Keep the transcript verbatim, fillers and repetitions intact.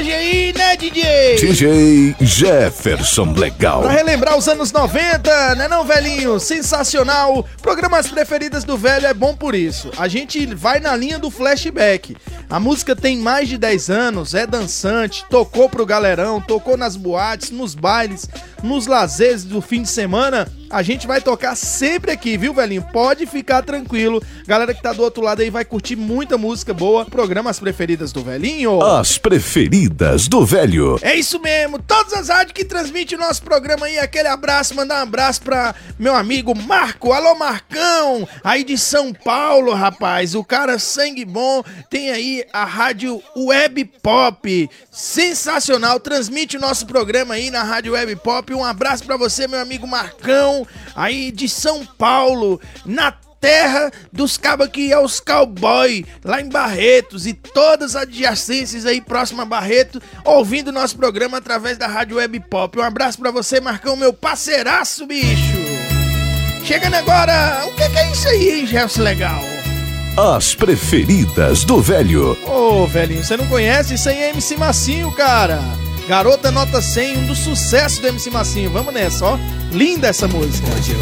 mensagem aí, né, D J? D J Jefferson Legal. Pra relembrar os anos noventa, né não, velhinho? Sensacional. Programas preferidas do velho é bom por isso. A gente vai na linha do flashback. A música tem mais de dez anos, é dançante, tocou pro galerão, tocou nas boates, nos bailes, nos lazeres do fim de semana. A gente vai tocar sempre aqui, viu, velhinho? Pode ficar tranquilo. Galera que tá do outro lado aí vai curtir muita música boa. Programas preferidas do velhinho. As preferidas do velho. É isso mesmo. Todas as rádios que transmitem o nosso programa aí. Aquele abraço, mandar um abraço pra meu amigo Marco. Alô, Marcão. Aí de São Paulo, rapaz. O cara sangue bom. Tem aí a rádio Web Pop. Sensacional. Transmite o nosso programa aí na rádio Web Pop. Um abraço pra você, meu amigo Marcão. Aí de São Paulo, na terra dos cabas que é os cowboy, lá em Barretos e todas as adjacências aí próximo a Barreto, ouvindo nosso programa através da rádio Web Pop. Um abraço pra você, Marcão, meu parceiraço, bicho. Chegando agora, o que, que é isso aí, hein, Gelson Legal? As preferidas do velho. Ô, velhinho, você não conhece? Isso aí é M C Massinho, cara. Garota Nota cem, um dos sucessos do M C Massinho. Vamos nessa, ó. Linda essa música. Hoje eu